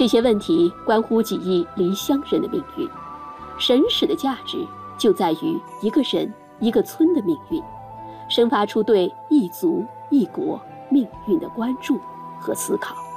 这些问题关乎几亿离乡人的命运。神史的价值就在于一个人、一个村的命运，生发出对一族、一国命运的关注和思考。